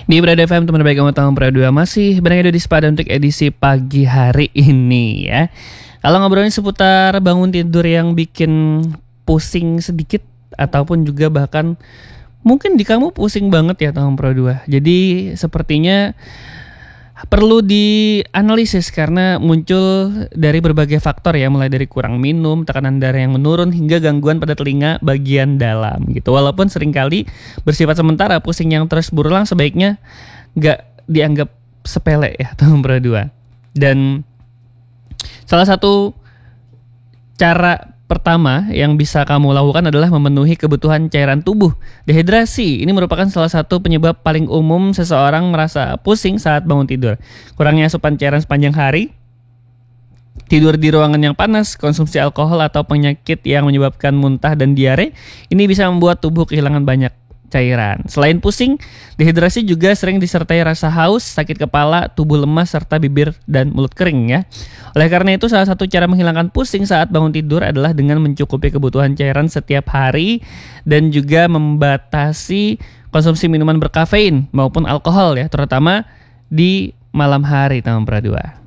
Di Brada FM teman baik kamu tahun Pradua masih berada di Sepada untuk edisi pagi hari ini ya. Kalau ngobrolin seputar bangun tidur yang bikin pusing sedikit ataupun juga bahkan mungkin di kamu pusing banget ya tahun Pradua. Jadi sepertinya perlu dianalisis karena muncul dari berbagai faktor ya, mulai dari kurang minum, tekanan darah yang menurun hingga gangguan pada telinga bagian dalam gitu. Walaupun seringkali bersifat sementara, pusing yang terus berulang sebaiknya gak dianggap sepele ya tahun Pradua. Dan salah satu cara pertama yang bisa kamu lakukan adalah memenuhi kebutuhan cairan tubuh. Dehidrasi ini merupakan salah satu penyebab paling umum seseorang merasa pusing saat bangun tidur. Kurangnya asupan cairan sepanjang hari, tidur di ruangan yang panas, konsumsi alkohol atau penyakit yang menyebabkan muntah dan diare, ini bisa membuat tubuh kehilangan banyak cairan. Selain pusing, dehidrasi juga sering disertai rasa haus, sakit kepala, tubuh lemas, serta bibir dan mulut kering ya. Oleh karena itu, salah satu cara menghilangkan pusing saat bangun tidur adalah dengan mencukupi kebutuhan cairan setiap hari dan juga membatasi konsumsi minuman berkafein maupun alkohol ya, terutama di malam hari tahun Pradua.